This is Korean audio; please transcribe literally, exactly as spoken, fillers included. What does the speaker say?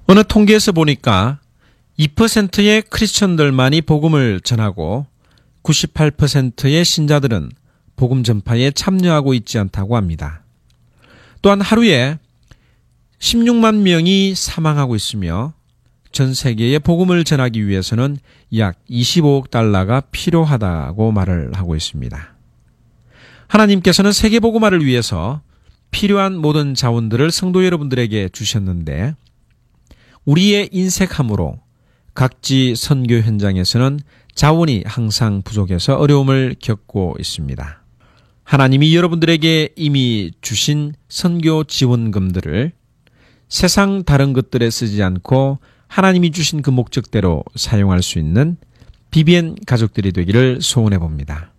어느 통계에서 보니까 이 퍼센트의 크리스천들만이 복음을 전하고 구십팔 퍼센트의 신자들은 복음 전파에 참여하고 있지 않다고 합니다. 또한 하루에 십육만 명이 사망하고 있으며 전 세계에 복음을 전하기 위해서는 약 이십오억 달러가 필요하다고 말을 하고 있습니다. 하나님께서는 세계 복음화를 위해서 필요한 모든 자원들을 성도 여러분들에게 주셨는데 우리의 인색함으로 각지 선교 현장에서는 자원이 항상 부족해서 어려움을 겪고 있습니다. 하나님이 여러분들에게 이미 주신 선교 지원금들을 세상 다른 것들에 쓰지 않고 하나님이 주신 그 목적대로 사용할 수 있는 비비엔 가족들이 되기를 소원해 봅니다.